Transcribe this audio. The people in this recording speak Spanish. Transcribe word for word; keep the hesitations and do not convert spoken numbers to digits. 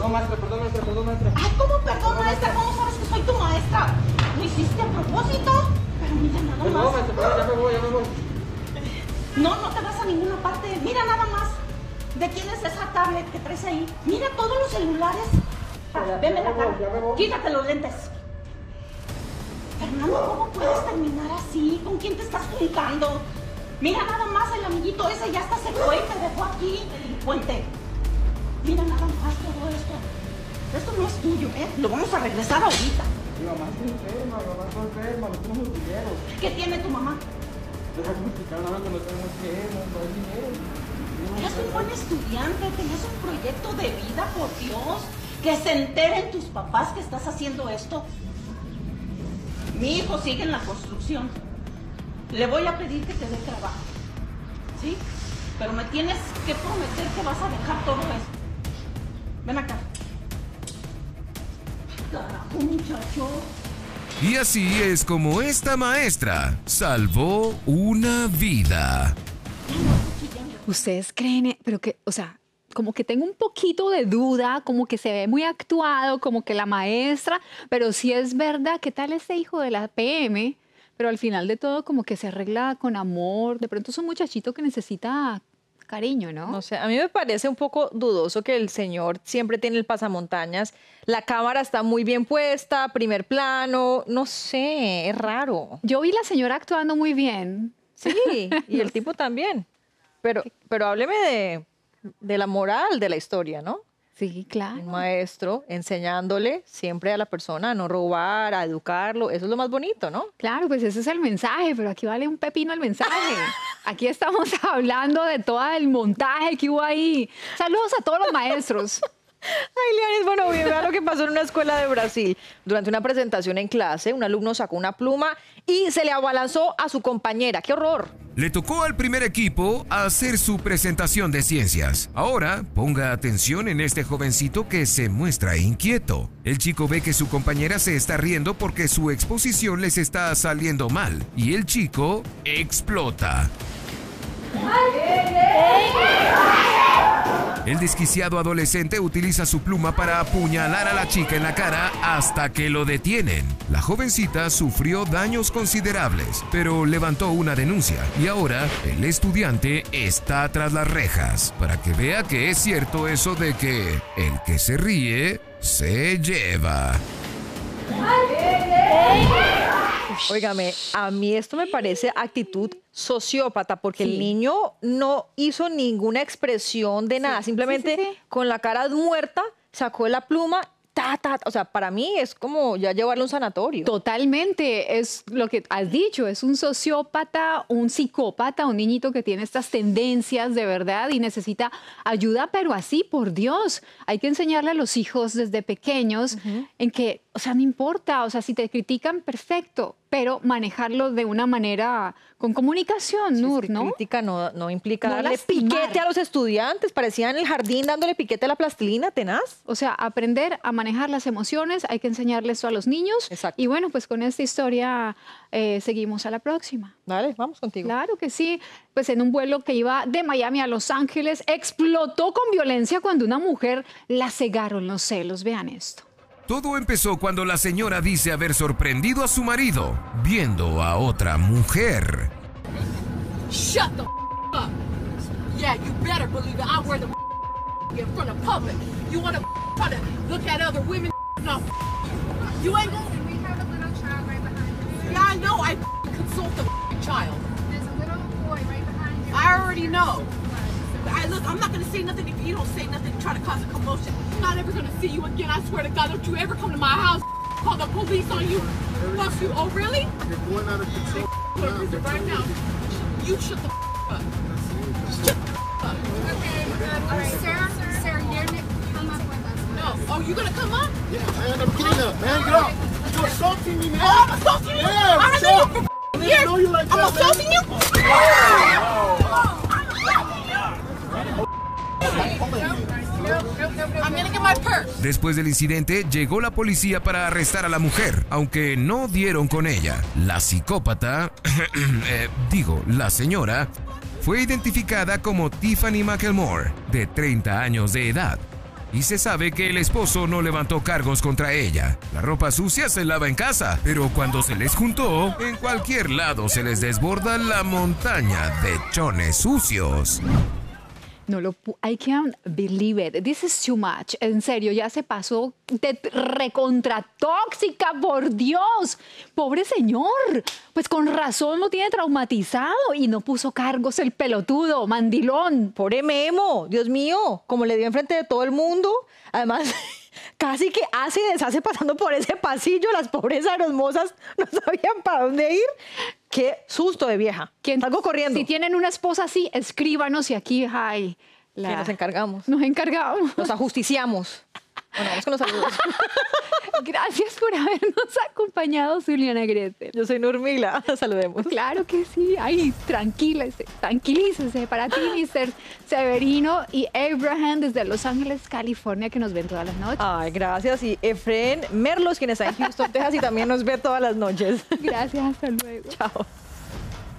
Perdón, maestra, perdón, maestra, perdón, maestra. Ay, ¿cómo perdón, maestra? ¿Cómo sabes que soy tu maestra? ¿Lo hiciste a propósito? Pero mira nada más. Perdón, maestra, perdón, ya me voy, ya me voy. No, no te vas a ninguna parte. Mira nada más. ¿De quién es esa tablet que traes ahí? Mira todos los celulares. Veme la cara. Quítate los lentes. Fernando, ¿cómo puedes terminar así? ¿Con quién te estás juntando? Mira nada más, el amiguito ese ya hasta se fue y te dejó aquí, delincuente. Mira nada más todo esto. Esto no es tuyo, ¿eh? Lo vamos a regresar ahorita. Mi mamá está enferma, mi mamá está enferma, no tenemos dinero. ¿Qué tiene tu mamá? Déjame explicar nada que no tenemos dinero, no hay dinero. Eres un buen estudiante, tenés un proyecto de vida, por Dios. Que se enteren tus papás que estás haciendo esto. Mi hijo sigue en la construcción. Le voy a pedir que te dé trabajo. ¿Sí? Pero me tienes que prometer que vas a dejar todo esto. Ven acá. Carajo, muchacho. Y así es como esta maestra salvó una vida. ¿Ustedes creen? Pero que, o sea, como que tengo un poquito de duda, como que se ve muy actuado, como que la maestra, pero sí es verdad, ¿qué tal este hijo de la P M? Pero al final de todo como que se arregla con amor, de pronto es un muchachito que necesita cariño, ¿no? No sé, a mí me parece un poco dudoso que el señor siempre tiene el pasamontañas, la cámara está muy bien puesta, primer plano, no sé, es raro. Yo vi la señora actuando muy bien. Sí, y el tipo también, pero, pero hábleme de... de la moral de la historia, ¿no? Sí, claro. Un maestro enseñándole siempre a la persona a no robar, a educarlo. Eso es lo más bonito, ¿no? Claro, pues ese es el mensaje, pero aquí vale un pepino el mensaje. Aquí estamos hablando de todo el montaje que hubo ahí. Saludos a todos los maestros. Ay, Lianis, bueno, bien, vea lo que pasó en una escuela de Brasil. Durante una presentación en clase, un alumno sacó una pluma y se le abalanzó a su compañera. ¡Qué horror! Le tocó al primer equipo hacer su presentación de ciencias. Ahora, ponga atención en este jovencito que se muestra inquieto. El chico ve que su compañera se está riendo porque su exposición les está saliendo mal. Y el chico explota. El desquiciado adolescente utiliza su pluma para apuñalar a la chica en la cara hasta que lo detienen. La jovencita sufrió daños considerables, pero levantó una denuncia y ahora el estudiante está tras las rejas para que vea que es cierto eso de que el que se ríe se lleva. Óigame, a mí esto me parece actitud sociópata, porque sí. El niño no hizo ninguna expresión de nada, sí, simplemente sí, sí, sí. con la cara muerta sacó la pluma. Ta, ta, o sea, para mí es como ya llevarlo a un sanatorio. Totalmente, es lo que has dicho, es un sociópata, un psicópata, un niñito que tiene estas tendencias de verdad y necesita ayuda, pero así, por Dios, hay que enseñarle a los hijos desde pequeños uh-huh. en que, o sea, no importa, o sea, si te critican, perfecto, pero manejarlo de una manera con comunicación, sí, Nur, ¿no? Crítica no, no implica no darle lastimar. Piquete a los estudiantes, parecían en el jardín dándole piquete a la plastilina, tenaz. O sea, aprender a manejar las emociones, hay que enseñarles eso a los niños. Exacto. Y bueno, pues con esta historia eh, seguimos a la próxima. Dale, vamos contigo. Claro que sí. Pues en un vuelo que iba de Miami a Los Ángeles, explotó con violencia cuando una mujer la cegaron los celos. Vean esto. Todo empezó cuando la señora dice haber sorprendido a su marido viendo a otra mujer. Shut the up. Yeah, you better believe it. I wear the in front of public. You want to try to look at other women? No. You ain't gonna. We have a little child right behind you. Yeah, I know. I consult the child. There's a little boy right behind you. I already know. I look, I'm not gonna say nothing if you don't say nothing to try to cause a commotion. I'm not ever gonna see you again. I swear to God, don't you ever come to my house, call the police on you. Fuck you. Oh, really? You're going out of control. Right now. You shut the up. Shut the up. Okay, um, all right, Sarah, Sarah, you're gonna come up with us. No. Oh, you gonna come up? Yeah, man, I'm getting up, man. Get up. You're assaulting me, man. Oh, I'm assaulting you? Yeah, I what's don't up? know I you didn't know you like I'm that, assaulting man. you? Oh. I'm gonna get my purse. Después del incidente, llegó la policía para arrestar a la mujer, aunque no dieron con ella. La psicópata, eh, digo, la señora, fue identificada como Tiffany McElmore, de treinta años de edad. y se sabe que el esposo no levantó cargos contra ella. La ropa sucia se lava en casa, pero cuando se les juntó, en cualquier lado se les desborda la montaña de chones sucios. No lo pu- I can't believe it. This is too much. En serio, ya se pasó de t- recontra tóxica, por Dios. Pobre señor. Pues con razón lo tiene traumatizado y no puso cargos el pelotudo, mandilón. Pobre Memo, Dios mío, como le dio enfrente de todo el mundo. Además, casi que hace y deshace pasando por ese pasillo. Las pobres hermosas no sabían para dónde ir. Qué susto de vieja. ¿Quién- Salgo corriendo. Si tienen una esposa así, escríbanos y aquí, ay, la- Que nos encargamos. Nos encargamos. Nos ajusticiamos. Bueno, vamos con los saludos. Gracias por habernos acompañado, Zuliana Grete. Yo soy Nurmila. Saludemos. Claro que sí. Ay, tranquilícese, tranquilícese. Para ti, mister Severino y Abraham desde Los Ángeles, California, que nos ven todas las noches. Ay, gracias. Y Efren Merlos, quien está en Houston, Texas y también nos ve todas las noches. Gracias, hasta luego. Chao.